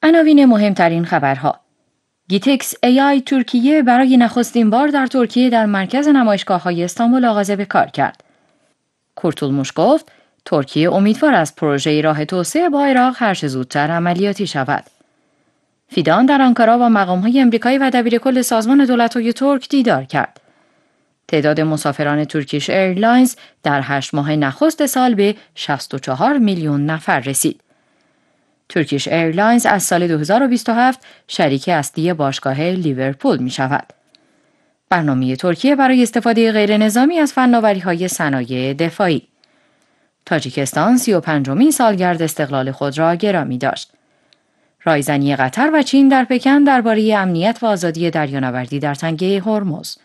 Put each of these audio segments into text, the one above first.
عناوین مهمترین خبرها: گیتکس AI ترکیه برای نخستین بار در ترکیه در مرکز نمایشگاه‌های استانبول آغاز به کار کرد. کورتولموش گفت ترکیه امیدوار است پروژه راه توسعه با عراق هر چه زودتر عملیاتی شود. فیدان در آنکارا با مقام‌های آمریکایی و دبیرکل سازمان دولت‌های ترک دیدار کرد. تعداد مسافران ترکیش ایرلاینز در 8 ماه نخست سال به 64 میلیون نفر رسید. ترکیش ایرلاینز از سال 2027 شریک اصلی باشگاه لیورپول می شود. برنامه ترکیه برای استفاده غیر نظامی از فناوری‌های صنایع دفاعی. تاجیکستان 35مین سالگرد استقلال خود را گرامی داشت. رایزنی قطر و چین در پکن درباره امنیت و آزادی دریانوردی در تنگه هرمز.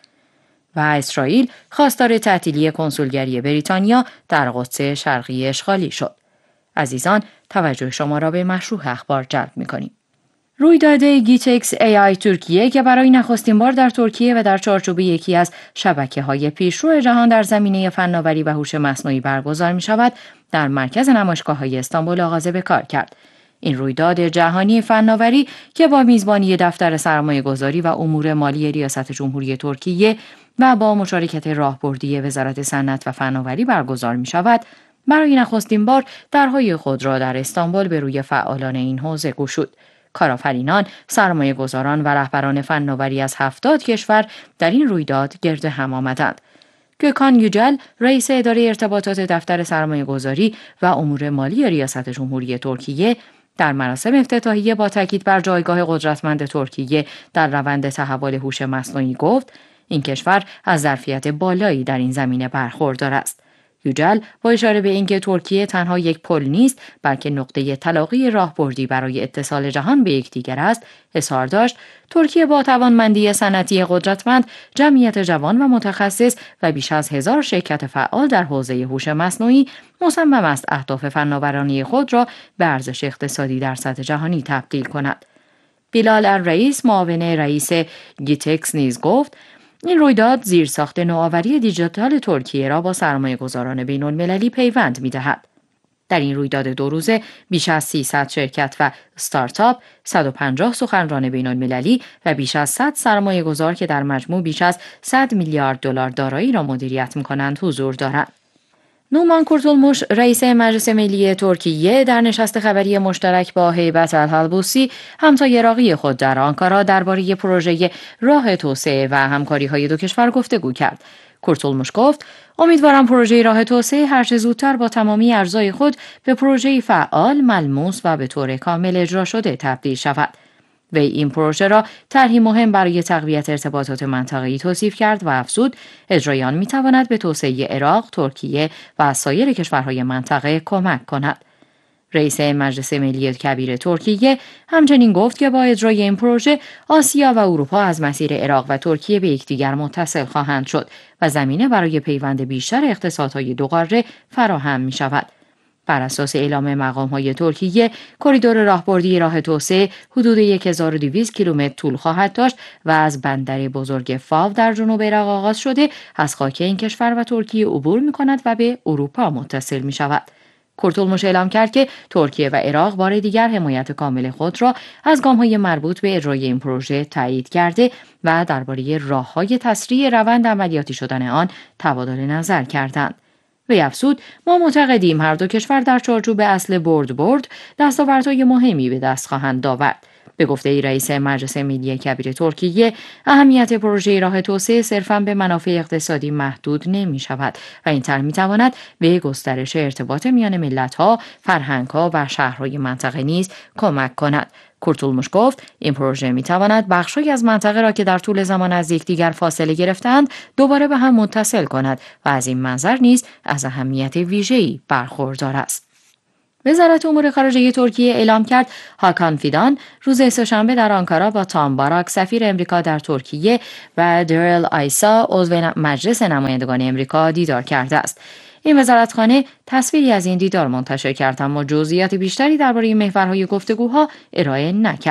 و اسرائیل خواستار تعطیلی کنسولگری بریتانیا در قدس شرقی اشغالی شد. عزیزان، توجه شما را به مشروع اخبار جلب می‌کنیم. رویداد گیتکس AI ترکیه که برای نخستین بار در ترکیه و در چارچوب یکی از شبکه‌های پیشرو جهان در زمینه فناوری و هوش مصنوعی برگزار می‌شود، در مرکز نمایشگاه‌های استانبول آغاز به کار کرد. این رویداد جهانی فناوری که با میزبانی دفتر سرمایه‌گذاری و امور مالی ریاست جمهوری ترکیه و با مشارکت راهبردی وزارت صنعت و فناوری برگزار می‌شود، برای نخستین بار درهای خود را در استانبول به روی فعالان این حوزه گشود. کارآفرینان، سرمایه‌گذاران و رهبران فناوری از 70 کشور در این رویداد گرد هم آمدند. گوکان یوجل، رئیس اداره ارتباطات دفتر سرمایه‌گذاری و امور مالی ریاست جمهوری ترکیه، در مراسم افتتاحیه با تاکید بر جایگاه قدرتمند ترکیه در روند تحول هوش مصنوعی گفت این کشور از ظرفیت بالایی در این زمینه برخوردار است. یوجل با اشاره به اینکه ترکیه تنها یک پل نیست بلکه نقطه تلاقی راهبردی برای اتصال جهان به یکدیگر است، اظهار داشت ترکیه با توانمندی صنعتی قدرتمند، جمعیت جوان و متخصص و بیش از 1000 شرکت فعال در حوزه هوش مصنوعی مصمم است اهداف فناورانه خود را به ارزش اقتصادی در سطح جهانی تبدیل کند. بیلال الرئیس، معاون رئیس گیتکس نیز گفت این رویداد زیرساخت نوآوری دیجیتال ترکیه را با سرمایه‌گذاران بین‌المللی پیوند می‌دهد. در این رویداد 2 روزه بیش از 300 شرکت و استارتاپ، 150 سخنران بین‌المللی و بیش از 100 سرمایه‌گذار که در مجموع بیش از 100 میلیارد دلار دارایی را مدیریت می‌کنند حضور دارند. نومان کورتولموش، رئیس مجلس ملی ترکیه، در نشست خبری مشترک با هیبت الحلبوسی، همتای عراقی خود در آنکارا درباره پروژه راه توسعه و همکاری‌های دو کشور گفتگو کرد. کورتولموش گفت امیدوارم پروژه راه توسعه هر چه زودتر با تمامی ارزای خود به پروژه‌ای فعال، ملموس و به طور کامل اجرا شده تبدیل شود. وی این پروژه را طرحی مهم برای تقویت ارتباطات منطقه‌ای توصیف کرد و افزود اجرای آن می‌تواند به توسعه عراق، ترکیه و سایر کشورهای منطقه کمک کند. رئیس مجلس ملی کبیر ترکیه همچنین گفت که با اجرای این پروژه آسیا و اروپا از مسیر عراق و ترکیه به یکدیگر متصل خواهند شد و زمینه برای پیوند بیشتر اقتصادهای دو قاره فراهم می‌شود. بر اساس اعلام مقام‌های ترکیه، کریدور راهبردی راه توسعه حدود 1200 کیلومتر طول خواهد داشت و از بندر بزرگ فاو در جنوب عراق آغاز شده از خاک این کشور و ترکیه عبور می‌کند و به اروپا متصل می‌شود. کورتولموش اعلام کرد که ترکیه و عراق بار دیگر حمایت کامل خود را از گام‌های مربوط به اجرای این پروژه تایید کرده و درباره راه‌های تسریع روند عملیاتی شدن آن تبادل نظر کردند. وی افزود ما معتقدیم هر دو کشور در چارچوب اصل برد دستاوردهای مهمی به دست خواهند آورد. به گفته رئیس مجلس ملی کبیر ترکیه، اهمیت پروژه راه توسعه صرفاً به منافع اقتصادی محدود نمی شود و این طرح می تواند به گسترش ارتباط میان ملت‌ها، فرهنگ‌ها و شهرهای منطقه نیز کمک کند. کورتولموش گفت این پروژه می تواند بخشی از منطقه را که در طول زمان از یکدیگر فاصله گرفتند دوباره به هم متصل کند و از این منظر نیز از اهمیت ویژه‌ای برخوردار است. وزارت امور خارجه ترکیه اعلام کرد هاکان فیدان روز سه‌شنبه در آنکارا با تام باراک سفیر امریکا در ترکیه و دریل آیسا عضو مجلس نمایندگان امریکا دیدار کرده است. این وزارتخانه تصویری از این دیدار منتشر کرد اما جزئیات بیشتری درباره محورهای گفتگوها ارائه نکرد.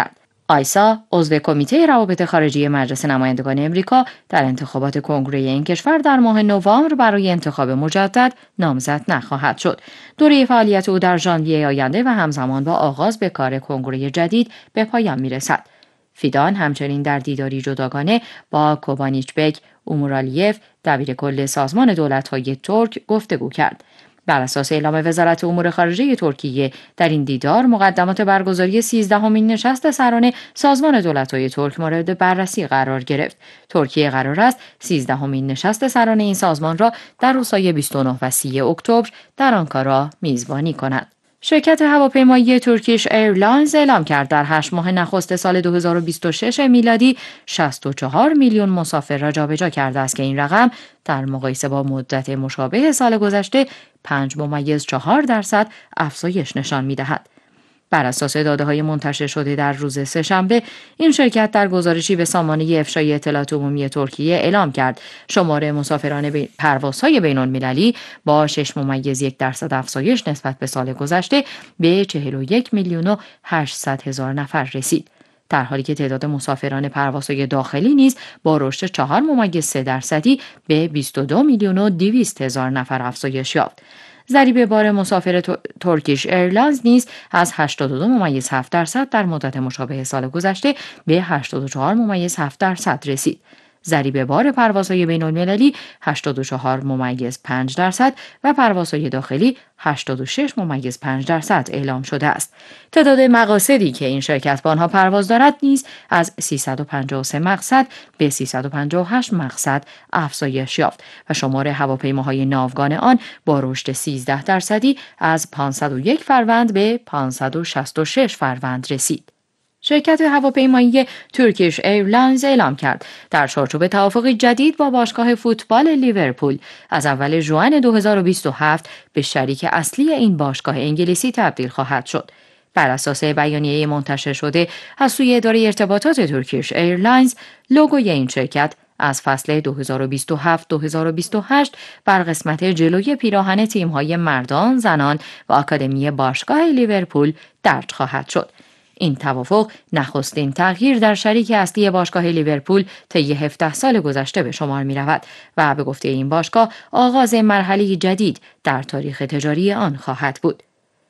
آیسا عضو کمیته روابط خارجی مجلس نمایندگان امریکا در انتخابات کنگره این کشور در ماه نوامبر برای انتخاب مجدد نامزد نخواهد شد. دوره فعالیت او در ژانویه آینده و همزمان با آغاز به کار کنگره جدید به پایان میرسد. فیدان همچنین در دیداری جداگانه با کوبانیچبک اومورالیف دبیرکل سازمان دولت‌های ترک گفتگو کرد. بر اساس اعلام وزارت امور خارجه ترکیه در این دیدار مقدمات برگزاری 13مین نشست سرانه سازمان دولت‌های ترک مورد بررسی قرار گرفت. ترکیه قرار است 13مین نشست سرانه این سازمان را در روزهای 29 و 30 اکتبر در آنکارا میزبانی کند. شرکت هواپیمایی ترکیش ایرلاینز اعلام کرد در 8 ماه نخست سال 2026 میلادی 64 میلیون مسافر را جابجا کرده است که این رقم در مقایسه با مدت مشابه سال گذشته 5.4% افزایش نشان می‌دهد. بر اساس داده‌های منتشر شده در روز سه‌شنبه، این شرکت در گزارشی به سامانه افشای اطلاعات عمومی ترکیه اعلام کرد شمار مسافران پروازهای بین‌المللی با 6.1% افزایش نسبت به سال گذشته به 41,800,000 نفر رسید. در حالی که تعداد مسافران پروازهای داخلی نیز با رشد 4.3% به 22,200,000 نفر افزایش یافت. ضریب بار مسافر ترکیش ایرلاینز نیز از 82.7% در مدت مشابه سال گذشته به 84.7% رسید. ضریب بار پروازهای بین‌المللی 84.5% و پروازهای داخلی 86.5% اعلام شده است. تعداد مقاصدی که این شرکت با آنها پرواز دارد نیز از 353 مقصد به 358 مقصد افزایش یافت و شمار هواپیماهای ناوگان آن با رشد 13% از 501 فروند به 566 فروند رسید. شرکت هواپیمایی ترکیش ایرلاینز اعلام کرد در چارچوب توافقی جدید با باشگاه فوتبال لیورپول از اول ژوئن 2027 به شریک اصلی این باشگاه انگلیسی تبدیل خواهد شد. بر اساس بیانیه منتشر شده از سوی اداره ارتباطات ترکیش ایرلاینز، لوگوی این شرکت از فصل 2027-2028 بر قسمت جلوی پیراهن تیم‌های مردان، زنان و آکادمی باشگاه لیورپول درج خواهد شد. این توافق نخستین تغییر در شریک اصلی باشگاه لیورپول طی 17 سال گذشته به شمار می رود و به گفته این باشگاه آغاز مرحله جدید در تاریخ تجاری آن خواهد بود.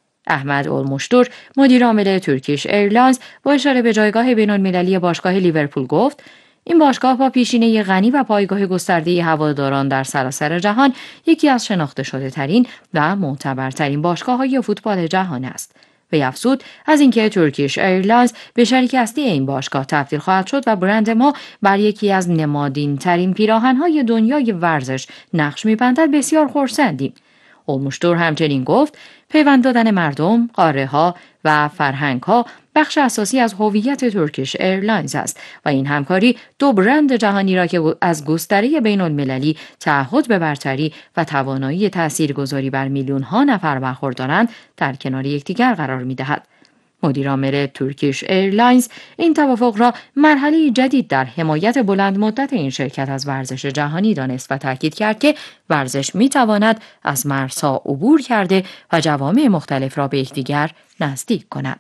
احمد اولمشتور مدیر عامل ترکیش ایرلاینز با اشاره به جایگاه بین‌المللی باشگاه لیورپول گفت این باشگاه با پیشینه غنی و پایگاه گسترده هواداران در سراسر جهان یکی از شناخته شده ترین و معتبرترین باشگاه‌های فوتبال جهان است. وی افزود از اینکه ترکیش ایرلاینز به شریک اصلی این باشگاه تبدیل خواهد شد و برند ما بر یکی از نمادین ترین پیراهن‌های دنیای ورزش نقش می‌بندد بسیار خرسندیم. اولمشتور همچنین گفت پیوند دادن مردم، قاره‌ها و فرهنگ‌ها بخش اساسی از هویت ترکیش ایرلاینز است و این همکاری دو برند جهانی را که از گستره بین‌المللی تعهد به برتری و توانایی تاثیرگذاری بر میلیون‌ها نفر برخوردارند در کنار یکدیگر قرار می‌دهد. مدیر عامل ترکیش ایرلاینز این توافق را مرحله جدید در حمایت بلند مدت این شرکت از ورزش جهانی دانست و تاکید کرد که ورزش می‌تواند از مرزها عبور کرده و جوامع مختلف را به یکدیگر نزدیک کند.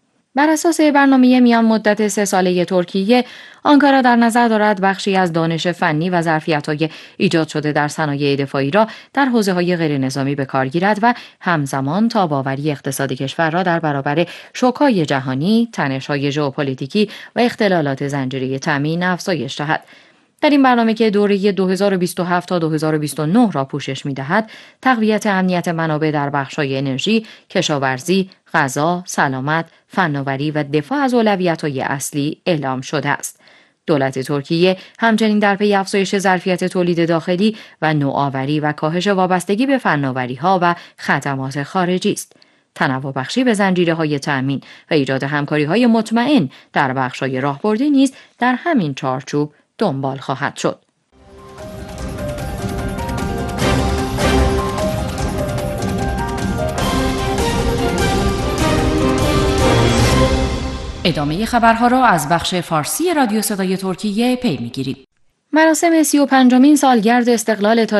بر اساس برنامه میان مدت 3 ساله ترکیه، آنکارا در نظر دارد بخشی از دانش فنی و ظرفیت‌های ایجاد شده در صنایع دفاعی را در حوزه‌های غیرنظامی به کار گیرد و همزمان تاب‌آوری اقتصاد کشور را در برابر شوک‌های جهانی، تنش‌های ژئوپلیتیکی و اختلالات زنجیره تامین افزایش دهد. در این برنامه که دوره 2027 تا 2029 را پوشش می‌دهد، تقویت امنیت منابع در بخش‌های انرژی، کشاورزی، غذا، سلامت، فناوری و دفاع از اولویت‌های اصلی اعلام شده است. دولت ترکیه همچنین در پی افزایش ظرفیت تولید داخلی و نوآوری و کاهش وابستگی به فناوری‌ها و خدمات خارجی است. تنوع بخشی به زنجیره‌های تأمین و ایجاد همکاری‌های مطمئن در بخش‌های راهبردی نیز در همین چارچوب دنبال خواهد شد. ادامه خبرها را از بخش فارسی رادیو صدای ترکیه پی می‌گیرید. مراسم 35مین سالگرد استقلال